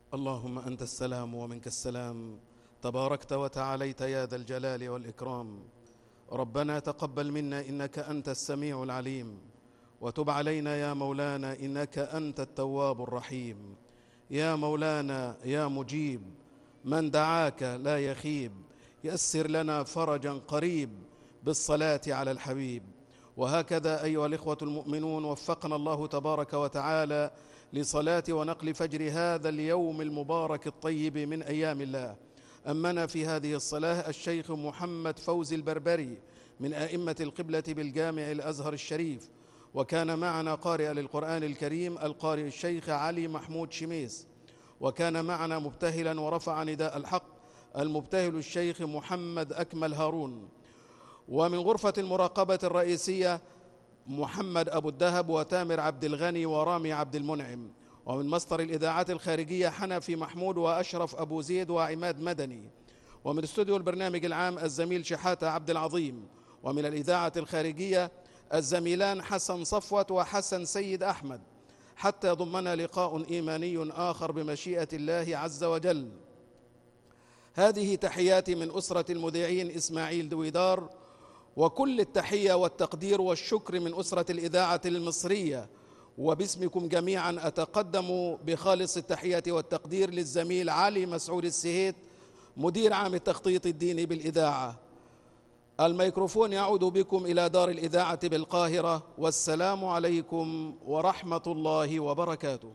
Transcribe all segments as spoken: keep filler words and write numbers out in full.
اللهم أنت السلام ومنك السلام، تباركت وتعاليت يا ذا الجلال والإكرام. ربنا تقبل منا إنك أنت السميع العليم، وتب علينا يا مولانا إنك أنت التواب الرحيم. يا مولانا يا مجيب، من دعاك لا يخيب، يسر لنا فرجا قريب بالصلاة على الحبيب. وهكذا أيها الإخوة المؤمنون، وفقنا الله تبارك وتعالى لصلاة ونقل فجر هذا اليوم المبارك الطيب من أيام الله. أمنا في هذه الصلاة الشيخ محمد فوزي البربري من أئمة القبلة بالجامع الأزهر الشريف، وكان معنا قارئ للقرآن الكريم القارئ الشيخ علي محمود شميس، وكان معنا مبتهلا ورفع نداء الحق المبتهل الشيخ محمد أكمل هارون، ومن غرفة المراقبة الرئيسية محمد أبو الدهب وتامر عبد الغني ورامي عبد المنعم، ومن مصدر الإذاعات الخارجية حنفي محمود وأشرف أبو زيد وعماد مدني، ومن استوديو البرنامج العام الزميل شحاتة عبد العظيم، ومن الإذاعة الخارجية الزميلان حسن صفوت وحسن سيد أحمد، حتى ضمنا لقاء إيماني آخر بمشيئة الله عز وجل. هذه تحياتي من أسرة المذيعين إسماعيل دويدار، وكل التحية والتقدير والشكر من أسرة الإذاعة المصرية، وباسمكم جميعا أتقدم بخالص التحية والتقدير للزميل علي مسعود السهيت مدير عام التخطيط الديني بالإذاعة. الميكروفون يعود بكم إلى دار الإذاعة بالقاهرة، والسلام عليكم ورحمة الله وبركاته.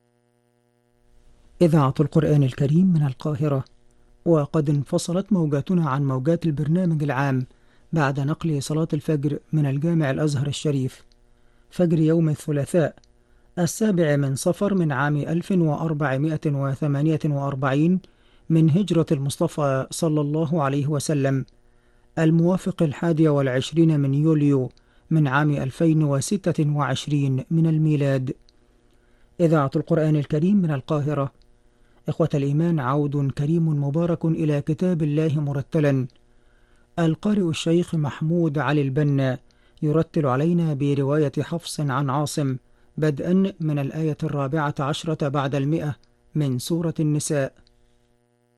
إذاعة القرآن الكريم من القاهرة. وقد انفصلت موجاتنا عن موجات البرنامج العام بعد نقل صلاة الفجر من الجامع الأزهر الشريف، فجر يوم الثلاثاء السابع من صفر من عام ألف وأربعمائة وثمانية وأربعين من هجرة المصطفى صلى الله عليه وسلم، الموافق الحادي والعشرين من يوليو من عام ألفين وستة وعشرين من الميلاد. إذاعة القرآن الكريم من القاهرة. إخوة الإيمان، عود كريم مبارك إلى كتاب الله مرتلا. القارئ الشيخ محمود علي البنا يرتل علينا برواية حفص عن عاصم، بدءا من الآية الرابعة عشرة بعد المئة من سورة النساء.